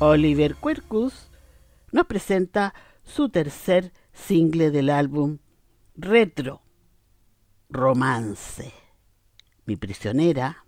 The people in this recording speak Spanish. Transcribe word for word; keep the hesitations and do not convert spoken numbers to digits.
Oliver Quercus nos presenta su tercer single del álbum Retro Romance. Mi prisionera